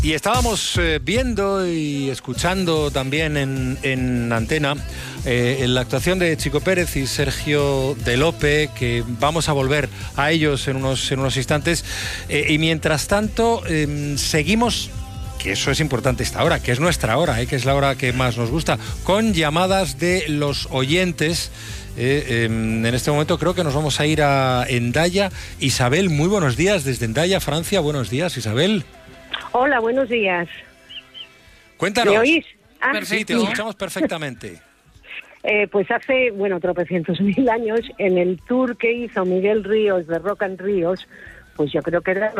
Y estábamos viendo y escuchando también en Antena en la actuación de Chico Pérez y Sergio de Lope, que vamos a volver a ellos en unos instantes. Y mientras tanto, seguimos, que eso es importante esta hora, que es nuestra hora, que es la hora que más nos gusta, con llamadas de los oyentes. En este momento creo que nos vamos a ir a Hendaya. Isabel, muy buenos días desde Hendaya, Francia. Buenos días, Isabel. Hola, buenos días. Cuéntanos. ¿Me oís? Sí, te escuchamos perfectamente. Pues hace, tropecientos mil años, en el tour que hizo Miguel Ríos de Rock and Ríos, pues yo creo que era el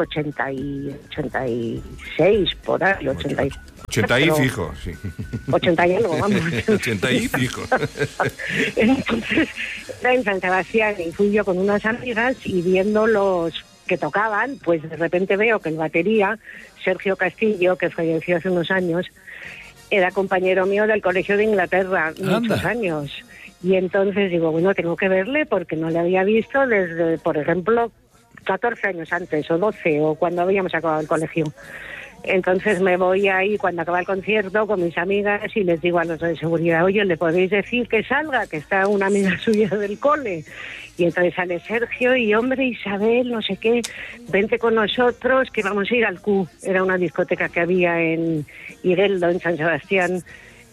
86, por ahí, 80 y fijo, sí. 80 y algo, vamos. 80 y fijo. Entonces, era en San Sebastián y fui yo con unas amigas y viendo los que tocaban, pues de repente veo que el batería, Sergio Castillo, que falleció hace unos años, era compañero mío del Colegio de Inglaterra, muchos años. Y entonces digo, bueno, tengo que verle porque no le había visto desde, por ejemplo, 14 años antes, o 12, o cuando habíamos acabado el colegio. Entonces me voy ahí cuando acaba el concierto con mis amigas y les digo a los de seguridad, oye, ¿le podéis decir que salga? Que está una amiga suya del cole. Y entonces sale Sergio y, hombre, Isabel, no sé qué, vente con nosotros que vamos a ir al Q. Era una discoteca que había en Igueldo, en San Sebastián.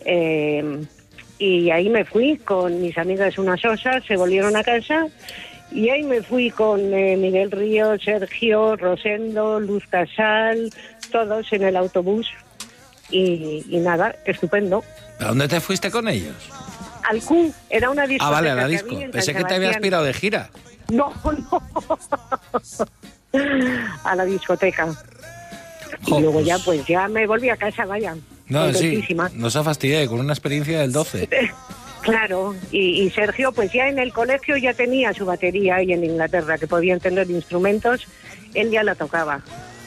Y ahí me fui con mis amigas unas osas, se volvieron a casa. Y ahí me fui con Miguel Ríos, Sergio, Rosendo, Luz Casal, todos en el autobús. Y nada, estupendo. ¿A dónde te fuiste con ellos? Al Q, era una discoteca. Ah, vale, a la disco. Pensé que te habías pirado de gira. No. A la discoteca. Y luego ya, pues ya me volví a casa, vaya. No, sí, nos ha fastidiado con una experiencia del 12. Claro, y Sergio, pues ya en el colegio ya tenía su batería ahí en Inglaterra, que podía entender instrumentos, él ya la tocaba.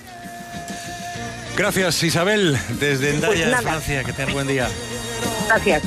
Gracias, Isabel, desde Hendaya, pues Francia. Que tengas buen día. Gracias.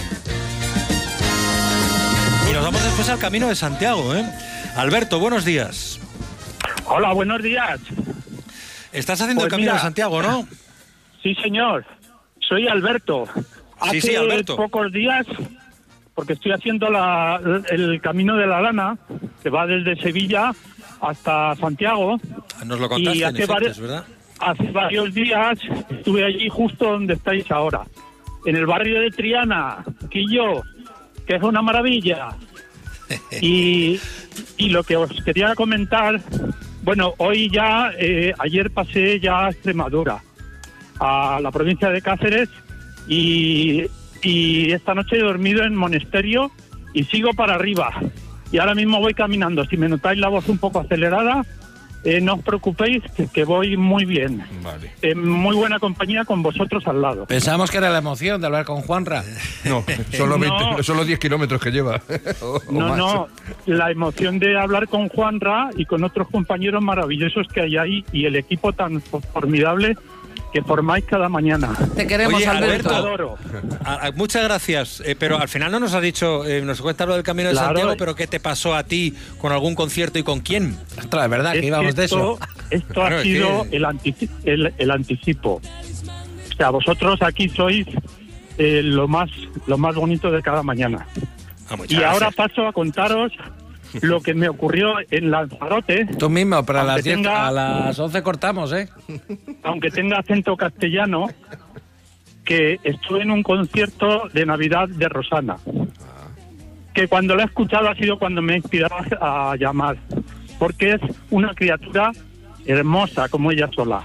Y nos vamos después al Camino de Santiago, ¿eh? Alberto, buenos días. Hola, buenos días. Estás haciendo el Camino de Santiago, ¿no? Sí, señor. Soy Alberto. Sí, Alberto. Pocos días, porque estoy haciendo el Camino de la Lana, que va desde Sevilla hasta Santiago. Nos lo contaste, y en efecto, es verdad. Hace varios días estuve allí justo donde estáis ahora, en el barrio de Triana, Quillo, que es una maravilla. Y lo que os quería comentar, bueno, hoy ya, ayer pasé ya a Extremadura, a la provincia de Cáceres, y esta noche he dormido en Monesterio y sigo para arriba. Y ahora mismo voy caminando. Si me notáis la voz un poco acelerada, no os preocupéis, que voy muy bien. Vale. En muy buena compañía con vosotros al lado. Pensamos que era la emoción de hablar con Juanra. No, solo 10 kilómetros que lleva. No, la emoción de hablar con Juanra y con otros compañeros maravillosos que hay ahí y el equipo tan formidable que formáis cada mañana. Te queremos, Oye, Alberto. Adoro. Muchas gracias, pero al final no nos has dicho, nos cuentas lo del Camino de Santiago, pero ¿qué te pasó a ti con algún concierto y con quién? Ostras, es verdad que íbamos de eso. Esto ha sido el anticipo. O sea, vosotros aquí sois lo más bonito de cada mañana. Y ahora paso a contaros lo que me ocurrió en Lanzarote. Tú mismo, pero a las 11 cortamos, ¿eh? Aunque tenga acento castellano, que estuve en un concierto de Navidad de Rosana. Que cuando la he escuchado ha sido cuando me he inspirado a llamar. Porque es una criatura hermosa como ella sola.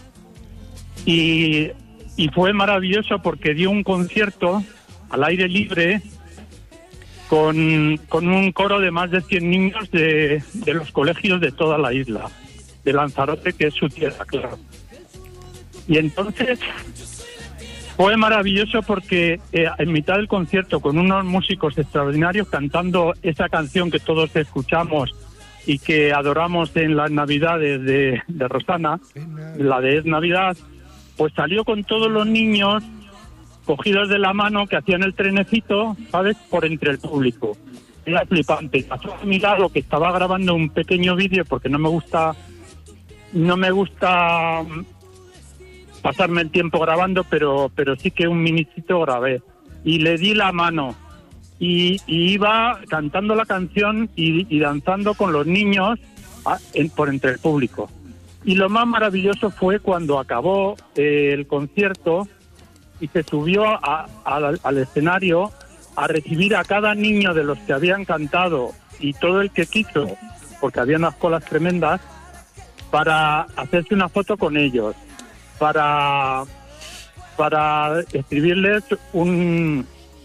Y fue maravilloso porque dio un concierto al aire libre con un coro de más de 100 niños de los colegios de toda la isla, de Lanzarote, que es su tierra, claro. Y entonces fue maravilloso porque en mitad del concierto, con unos músicos extraordinarios cantando esa canción que todos escuchamos y que adoramos en las Navidades de Rosana, la de Es Navidad, pues salió con todos los niños cogidos de la mano que hacían el trenecito, ¿sabes?, por entre el público. Era flipante. Pasó a mi lado que estaba grabando un pequeño vídeo porque no me gusta pasarme el tiempo grabando, pero sí que un minutito grabé. Y le di la mano y iba cantando la canción y danzando con los niños por entre el público. Y lo más maravilloso fue cuando acabó el concierto y se subió al escenario a recibir a cada niño de los que habían cantado y todo el que quiso, porque había unas colas tremendas, para hacerse una foto con ellos, para escribirles una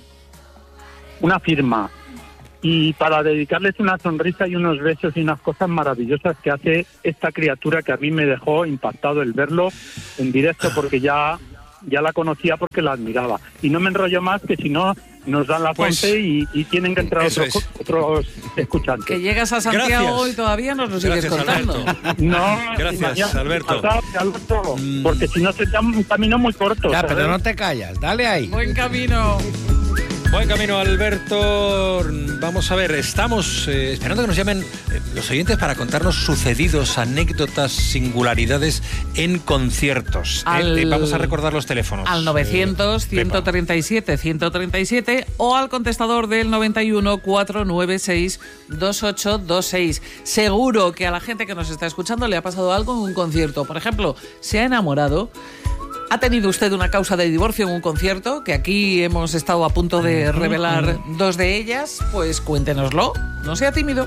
firma y para dedicarles una sonrisa y unos besos y unas cosas maravillosas que hace esta criatura que a mí me dejó impactado el verlo en directo, porque ya la conocía porque la admiraba. Y no me enrollo más, que si no nos dan la fuente y tienen que entrar otros escuchantes. Que llegas a Santiago y todavía nos lo sigues contando. Alberto. No, Gracias, Alberto. Alberto, porque si no sería un camino muy corto. Ya, ¿sabes? pero no te callas, dale ahí. Buen camino. Buen camino, Alberto. Vamos a ver, estamos esperando que nos llamen los oyentes para contarnos sucedidos, anécdotas, singularidades en conciertos. Vamos a recordar los teléfonos. Al 900-137-137 o al contestador del 91-496-2826. Seguro que a la gente que nos está escuchando le ha pasado algo en un concierto. Por ejemplo, se ha enamorado. ¿Ha tenido usted una causa de divorcio en un concierto? Que aquí hemos estado a punto de revelar dos de ellas. Pues cuéntenoslo, no sea tímido.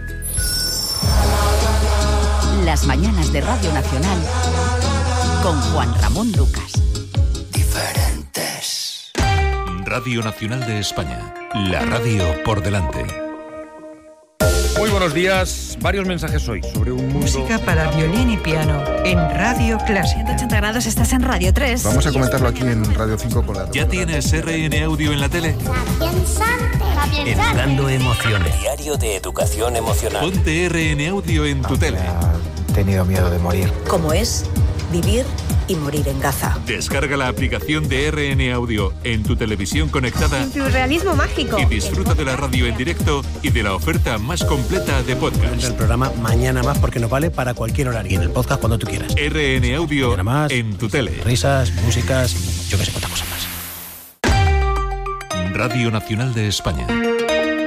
Las mañanas de Radio Nacional con Juan Ramón Lucas. Diferentes. Radio Nacional de España. La radio por delante. Muy buenos días. Varios mensajes hoy sobre un mundo... Música para violín y piano en Radio Clásica. 180 grados, estás en Radio 3. Vamos a comentarlo aquí en Radio 5 con la... ¿Ya tienes RN Audio en la tele? Educando emociones. Diario de educación emocional. Ponte RN Audio en tu tele. He tenido miedo de morir. ¿Cómo es vivir y morir en Gaza? Descarga la aplicación de RN Audio en tu televisión conectada. Surrealismo mágico. Y disfruta de la radio en directo y de la oferta más completa de podcast. El programa Mañana Más, porque nos vale para cualquier horario. Y en el podcast cuando tú quieras. RN Audio más, en tu tele. Risas, músicas, yo que sé cuántas cosas más. Radio Nacional de España.